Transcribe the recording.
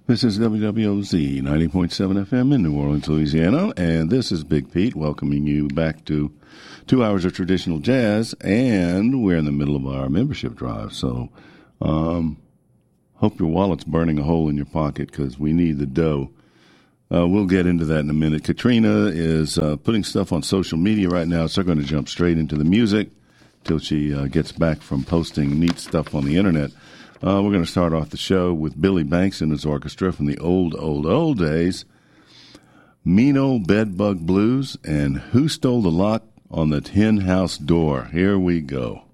This is WWOZ 90.7 FM in New Orleans, Louisiana, and this is Big Pete welcoming you back to 2 hours of traditional jazz, and we're in the middle of our membership drive, so hope your wallet's burning a hole in your pocket because we need the dough. We'll get into that in a minute. Katrina is putting stuff on social media right now, so we're going to jump straight into the music till she gets back from posting neat stuff on the internet. We're going to start off the show with Billy Banks and his orchestra from the old days. Mean Old Bedbug Blues and Who Stole the Lock on the Tin House Door. Here we go.